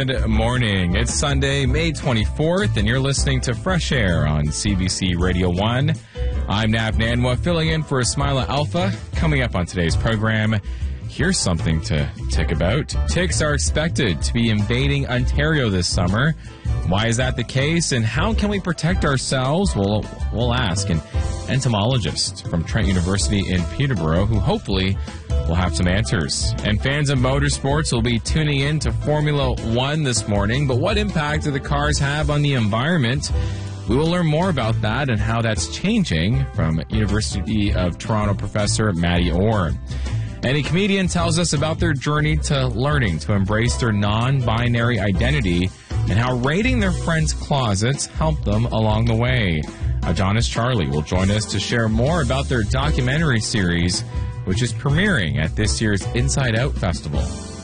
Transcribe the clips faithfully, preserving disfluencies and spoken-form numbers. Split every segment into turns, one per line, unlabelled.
Good morning. It's Sunday, May twenty-fourth, and you're listening to Fresh Air on C B C Radio one. I'm Nav Nanwa, filling in for Ismaila Alpha. Coming up on today's program, here's something to tick about. Ticks are expected to be invading Ontario this summer. Why is that the case, and how can we protect ourselves? We'll, we'll ask an entomologist from Trent University in Peterborough, who hopefully will have some answers. And fans of motorsports will be tuning in to Formula One this morning. But what impact do the cars have on the environment? We will learn more about that and how that's changing from University of Toronto professor Matty Orr. And a comedian tells us about their journey to learning to embrace their non-binary identity and how raiding their friends' closets helped them along the way. Adonis Charlie will join us to share more about their documentary series, which is premiering at this year's Inside Out Festival.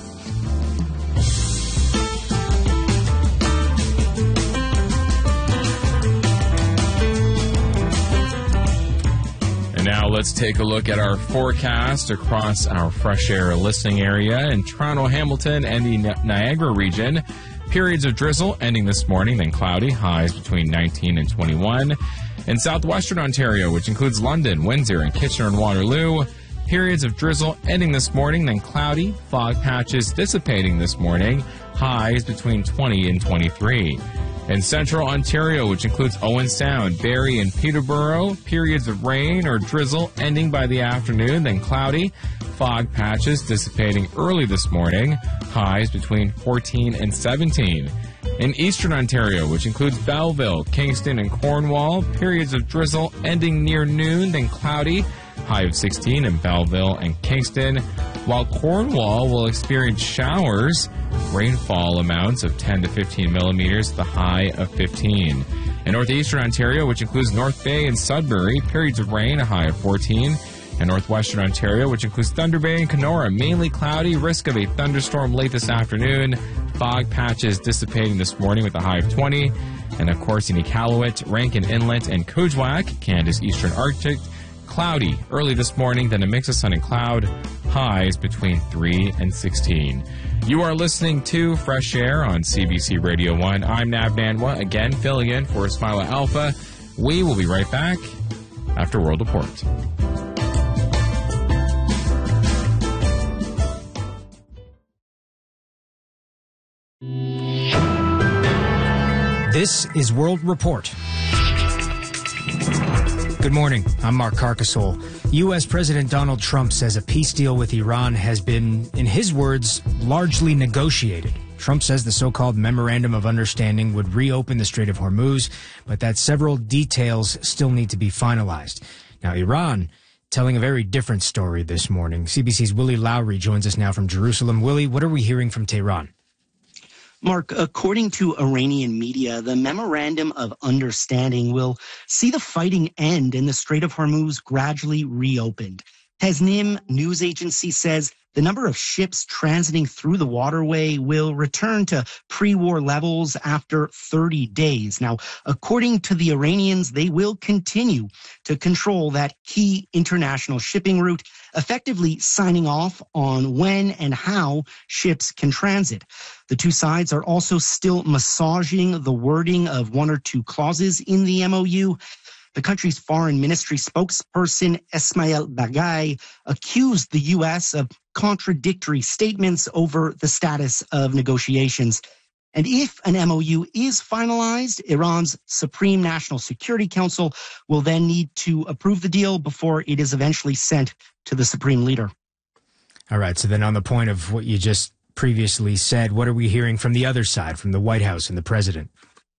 And now let's take a look at our forecast across our fresh air listening area in Toronto, Hamilton, and the Niagara region. Periods of drizzle ending this morning, then cloudy, highs between nineteen and twenty-one. In southwestern Ontario, which includes London, Windsor, and Kitchener and Waterloo, periods of drizzle ending this morning, then cloudy, fog patches dissipating this morning, highs between twenty and twenty-three. In central Ontario, which includes Owen Sound, Barrie, and Peterborough, periods of rain or drizzle ending by the afternoon, then cloudy, fog patches dissipating early this morning, highs between fourteen and seventeen. In eastern Ontario, which includes Belleville, Kingston, and Cornwall, periods of drizzle ending near noon, then cloudy, high of sixteen in Belleville and Kingston, while Cornwall will experience showers, rainfall amounts of ten to fifteen millimeters, the high of fifteen. In northeastern Ontario, which includes North Bay and Sudbury, periods of rain, a high of fourteen. In northwestern Ontario, which includes Thunder Bay and Kenora, mainly cloudy, risk of a thunderstorm late this afternoon, fog patches dissipating this morning with a high of twenty. And of course, in Iqaluit, Rankin Inlet, and Kujawak, Canada's eastern Arctic, cloudy early this morning, then a mix of sun and cloud, highs between three and sixteen. You are listening to Fresh Air on C B C Radio one. I'm Nav Nanwa, again filling in for Ismaila Alpha. We will be right back after World Report.
This is World Report. Good morning. I'm Mark Carcasole. U S. President Donald Trump says a peace deal with Iran has been, in his words, largely negotiated. Trump says the so-called Memorandum of Understanding would reopen the Strait of Hormuz, but that several details still need to be finalized. Now, Iran telling a very different story this morning. C B C's Willie Lowry joins us now from Jerusalem. Willie, what are we hearing from Tehran?
Mark, according to Iranian media, the Memorandum of Understanding will see the fighting end and the Strait of Hormuz gradually reopened. Tasnim news agency says the number of ships transiting through the waterway will return to pre-war levels after thirty days. Now, according to the Iranians, they will continue to control that key international shipping route, effectively signing off on when and how ships can transit. The two sides are also still massaging the wording of one or two clauses in the M O U. The country's foreign ministry spokesperson, Esmail Bagai, accused the U S of contradictory statements over the status of negotiations. And if an M O U is finalized, Iran's Supreme National Security Council will then need to approve the deal before it is eventually sent to the Supreme Leader.
All right. So then on the point of what you just previously said, what are we hearing from the other side, from the White House and the president?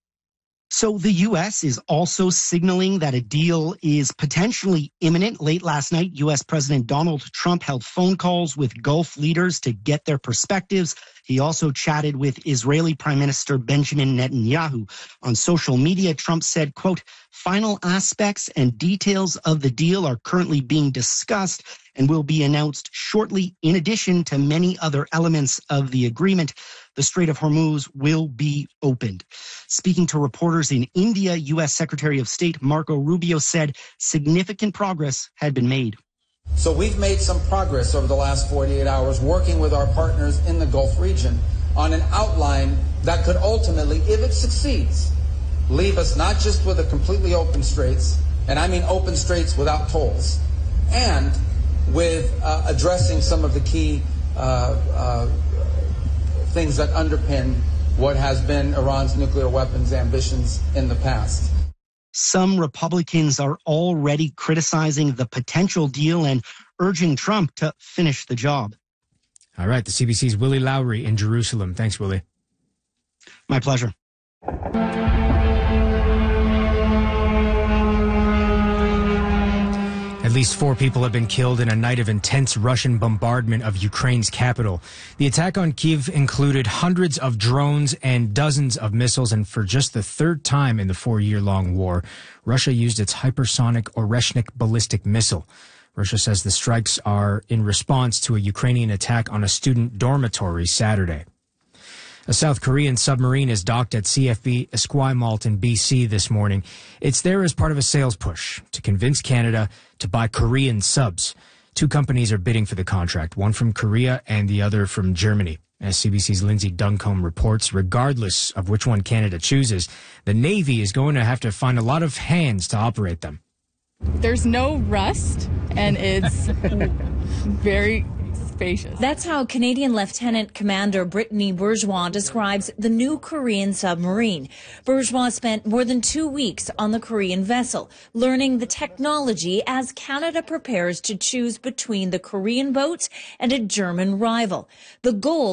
So the U S is also signaling that a deal is potentially imminent. Late last night, U S. President Donald Trump held phone calls with Gulf leaders to get their perspectives. He also chatted with Israeli Prime Minister Benjamin Netanyahu. On social media, Trump said, quote, final aspects and details of the deal are currently being discussed and will be announced shortly. In addition to many other elements of the agreement, the Strait of Hormuz will be opened. Speaking to reporters in India, U S. Secretary of State Marco Rubio said significant progress had been made.
So we've made some progress over the last forty-eight hours working with our partners in the Gulf region on an outline that could ultimately, if it succeeds, leave us not just with a completely open straits, and I mean open straits without tolls, and with uh, addressing some of the key uh, uh, things that underpin what has been Iran's nuclear weapons ambitions in the past.
Some Republicans are already criticizing the potential deal and urging Trump to finish the job.
All right, the C B C's Willie Lowry in Jerusalem. Thanks, Willie.
My pleasure.
At least four people have been killed in a night of intense Russian bombardment of Ukraine's capital. The attack on Kyiv included hundreds of drones and dozens of missiles, and for just the third time in the four-year-long war, Russia used its hypersonic Oreshnik ballistic missile. Russia says the strikes are in response to a Ukrainian attack on a student dormitory Saturday. A South Korean submarine is docked at C F B Esquimalt in B C this morning. It's there as part of a sales push to convince Canada to buy Korean subs. Two companies are bidding for the contract, one from Korea and the other from Germany. As C B C's Lindsay Duncombe reports, regardless of which one Canada chooses, the Navy is going to have to find a lot of hands to operate them.
There's no rust, and it's very spacious.
That's how Canadian Lieutenant Commander Brittany Bourgeois describes the new Korean submarine. Bourgeois spent more than two weeks on the Korean vessel, learning the technology as Canada prepares to choose between the Korean boats and a German rival. The goal